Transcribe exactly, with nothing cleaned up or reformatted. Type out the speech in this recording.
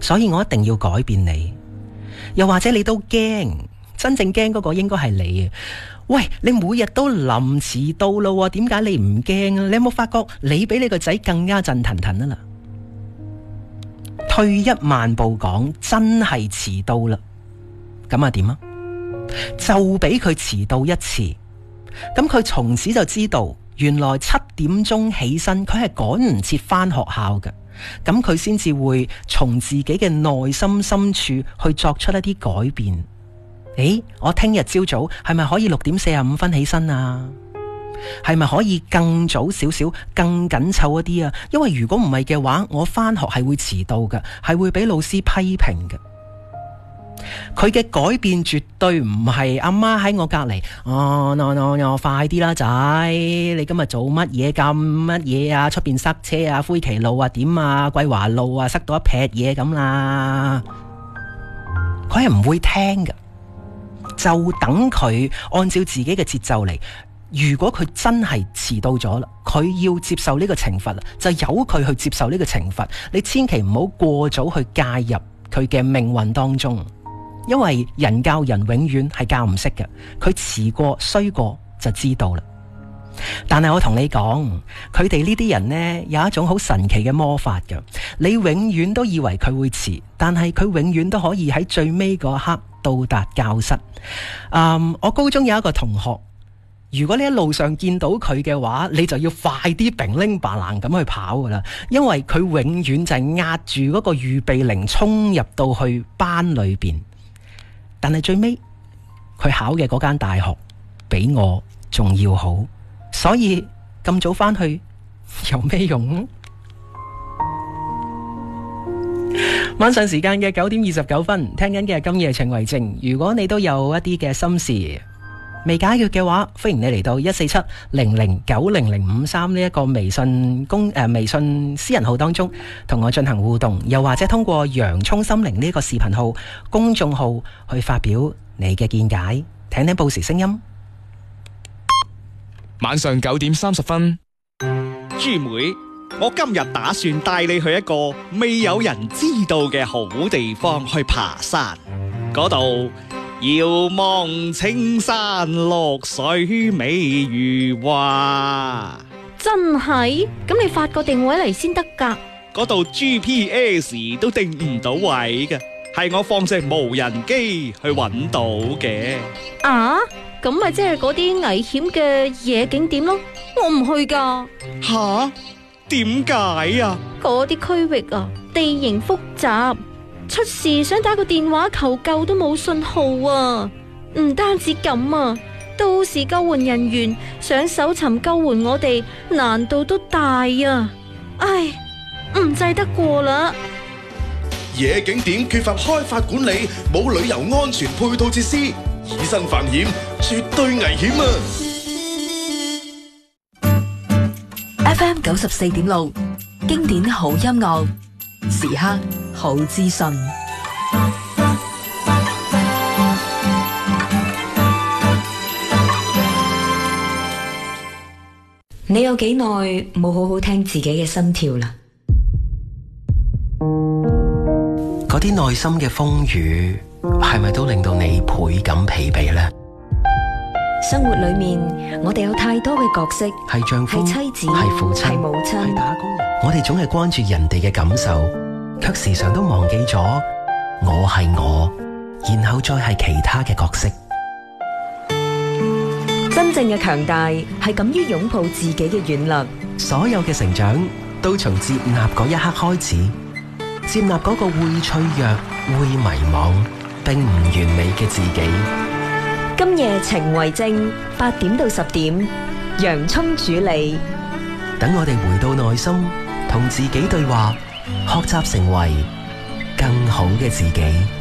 所以我一定要改變你。又或者你都驚，真正驚嗰個應該係你。喂，你每日都臨遲到咯，點解你唔驚啊？你有冇發覺你比你個仔更加震騰騰啊啦？退一萬步講，真係遲到啦，咁啊點啊？就俾佢遲到一次，咁佢從此就知道，原來七點鐘起身，佢係趕唔切返學校嘅，咁佢先至會從自己嘅內心深處去作出一啲改變。誒，我聽日朝早係咪可以六點四十五分起身啊？係咪可以更早少少、更緊湊一啲啊？因為如果唔係嘅話，我返學係會遲到嘅，係會俾老師批評嘅。佢嘅改變絕對唔係阿媽喺我隔籬，哦，no no no，快啲啦仔，你今日做乜嘢咁乜嘢啊？出邊塞車啊，灰旗路啊，點啊，桂華路啊，塞到一撇嘢咁啦。佢係唔會聽嘅。就等佢按照自己嘅節奏嚟。如果佢真係遲到咗啦，佢要接受呢個懲罰啦，就由佢去接受呢個懲罰。你千祈唔好過早去介入佢嘅命運當中，因為人教人永遠係教唔識嘅。佢遲過衰過就知道啦。但係我同你講，佢哋呢啲人呢，有一種好神奇嘅魔法嘅。你永遠都以為佢會遲，但係佢永遠都可以喺最尾嗰一刻到達教室。嗯，我高中有一個同學，如果你喺路上見到佢嘅話，你就要快啲乒鈴白蘭咁去跑噶啦，因為佢永遠就係壓住嗰個預備鈴衝入到去班裏邊。但係最尾佢考嘅嗰間大學比我仲要好，所以咁早返去有咩用？晚上時間嘅九點二十九分，聽緊嘅今夜情為證。如果你都有一啲嘅心事未解決嘅話，歡迎你嚟到一四七零零九零零五三呢一個微信公誒、呃、微信私人號當中，同我進行互動，又或者通過洋蔥心靈呢一個視頻號公眾號去發表你嘅見解，聽聽報時聲音。 晚上九點三十分， 豬妹，我今日打算帶你去一個未有人知道嘅好地方去爬山，嗰度遙望青山綠水美如畫。 真係？咁你發個定位嚟先得㗎。 嗰度 G P S 都定唔到位嘅，係我放隻無人機去揾到嘅。 啊？咁咪即係嗰啲危險嘅野景點咯，我唔去㗎。 吓？點解啊？ 嗰啲區域啊，地形複雜，出事想打個電話求救都冇信號啊！唔單止咁啊，到時救援人員想搜尋救援我哋，難度都大啊！唉，唔制得過啦。 野景點缺乏開發管理，冇旅遊安全配套設施，以身犯險，絕對危險啊 ！F M 九十四點六，經典好音樂，時刻好資訊。 你有幾耐冇好好聽自己嘅心跳啦？ 嗰啲內心嘅風雨，係咪都令到你倍感疲憊呢？ 生活裏面，我哋有太多嘅角色， 係丈夫， 係妻子， 係父親， 係母親， 係打工人。我哋總係關注人哋嘅感受，卻時常都忘記咗我係我，然後再係其他嘅角色。 真正嘅強大係敢於擁抱自己嘅軟弱。 所有嘅成長都從接納嗰一刻開始，接納嗰個會脆弱、會迷惘、並唔完美嘅自己。 今夜情為證，八點到十點，洋蔥主理。 等我哋回到內心，同自己對話，學習成為更好嘅自己。